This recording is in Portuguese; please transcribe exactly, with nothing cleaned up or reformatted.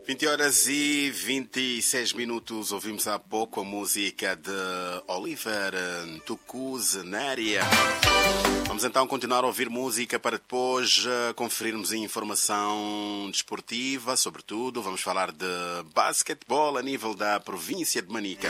vinte horas e vinte e seis minutos, ouvimos há pouco a música de Oliver Tucuzenária. Vamos então continuar a ouvir música para depois uh, conferirmos informação desportiva, sobretudo. Vamos falar de basquetebol a nível da província de Manica.